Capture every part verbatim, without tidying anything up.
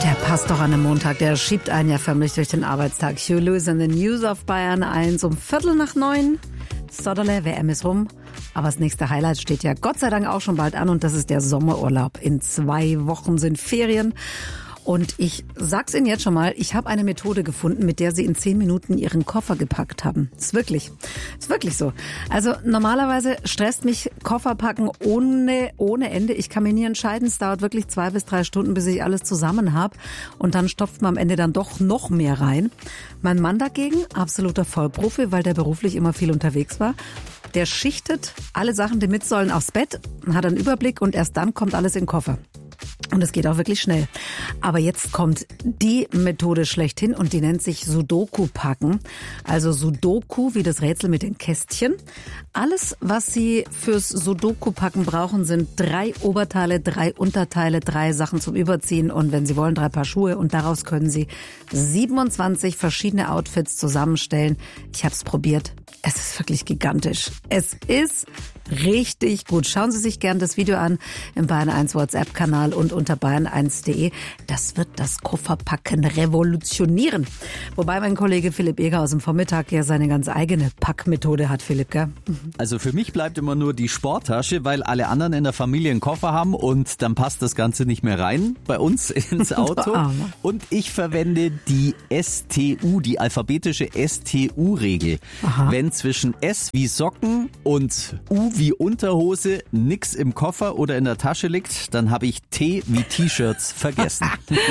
Der passt doch an einem Montag, der schiebt einen ja förmlich durch den Arbeitstag. Hugh Lewis in the News auf Bayern eins um Viertel nach neun. Sodderle, W M ist rum. Aber das nächste Highlight steht ja Gott sei Dank auch schon bald an und das ist der Sommerurlaub. In zwei Wochen sind Ferien. Und ich sag's Ihnen jetzt schon mal, ich habe eine Methode gefunden, mit der Sie in zehn Minuten Ihren Koffer gepackt haben. Ist wirklich, ist wirklich so. Also normalerweise stresst mich Kofferpacken ohne, ohne Ende. Ich kann mir nie entscheiden, es dauert wirklich zwei bis drei Stunden, bis ich alles zusammen habe. Und dann stopft man am Ende dann doch noch mehr rein. Mein Mann dagegen, absoluter Vollprofi, weil der beruflich immer viel unterwegs war. Der schichtet alle Sachen, die mit sollen, aufs Bett, hat einen Überblick und erst dann kommt alles in den Koffer. Und es geht auch wirklich schnell. Aber jetzt kommt die Methode schlechthin und die nennt sich Sudoku-Packen. Also Sudoku wie das Rätsel mit den Kästchen. Alles, was Sie fürs Sudoku-Packen brauchen, sind drei Oberteile, drei Unterteile, drei Sachen zum Überziehen und wenn Sie wollen, drei Paar Schuhe. Und daraus können Sie siebenundzwanzig verschiedene Outfits zusammenstellen. Ich habe es probiert. Es ist wirklich gigantisch. Es ist richtig gut. Schauen Sie sich gern das Video an im Bayern eins WhatsApp-Kanal und unter bayern eins punkt de. Das wird das Kofferpacken revolutionieren. Wobei mein Kollege Philipp Eger aus dem Vormittag ja seine ganz eigene Packmethode hat, Philipp, gell? Also für mich bleibt immer nur die Sporttasche, weil alle anderen in der Familie einen Koffer haben und dann passt das Ganze nicht mehr rein bei uns ins Auto. Und ich verwende die S T U, die alphabetische S T U-Regel. Wenn zwischen S wie Socken und U wie Unterhose nix im Koffer oder in der Tasche liegt, dann habe ich T wie T-Shirts vergessen.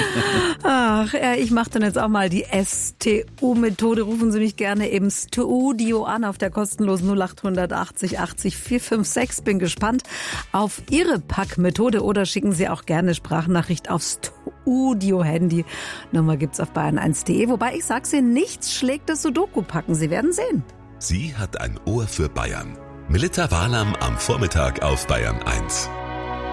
Ach, ja, ich mache dann jetzt auch mal die S T U-Methode. Rufen Sie mich gerne im Studio an auf der kostenlosen null acht achtzig achtzig vier fünf sechs. Bin gespannt auf Ihre Packmethode oder schicken Sie auch gerne Sprachnachricht aufs Studio-Handy. Nummer gibt's auf bayern eins punkt de. Wobei ich sag's Ihnen, nichts schlägt das Sudoku-Packen. Sie werden sehen. Sie hat ein Ohr für Bayern. Melitta Wahlam am Vormittag auf Bayern eins.